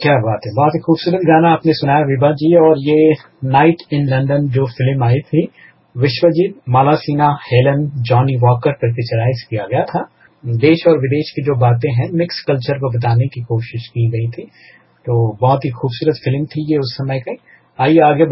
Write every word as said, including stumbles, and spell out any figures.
क्या बात है, बहुत ही खूबसूरत गाना आपने सुनाया विभा जी। और ये नाइट इन लंदन जो फिल्म आई थी, Vishwajeet, Mala Sinha, Helen, Johnny walker पर पिक्चराइज किया गया था। देश और विदेश की जो बातें हैं, मिक्स कल्चर को बताने की कोशिश की गई थी। तो बहुत ही खूबसूरत फिल्म थी ये उस समय की। आइए आगे